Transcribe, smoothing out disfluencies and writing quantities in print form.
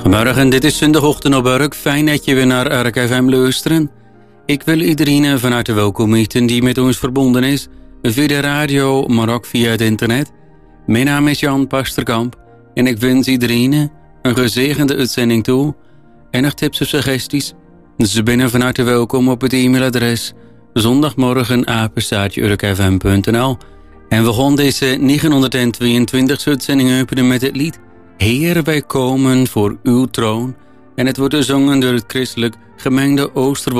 Morgen, dit is zondagochtend op Urk. Fijn dat je weer naar Urk FM luisteren. Ik wil iedereen van harte welkom heten die met ons verbonden is. Via de radio, maar ook via het internet. Mijn naam is Jan Pasterkamp. En ik wens iedereen een gezegende uitzending toe. En nog tips of suggesties? Ze binnen van harte welkom op het e-mailadres zondagmorgen@urkfm.nl. En we gaan deze 922 uitzending openen met het lied Heer, wij komen voor uw troon. En het wordt gezongen door het christelijk gemengde Oosterwold